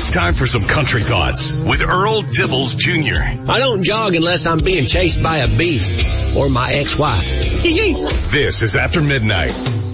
It's time for some country thoughts with Earl Dibbles Jr. I don't jog unless I'm being chased by a bee or my ex-wife. This is After Midnight.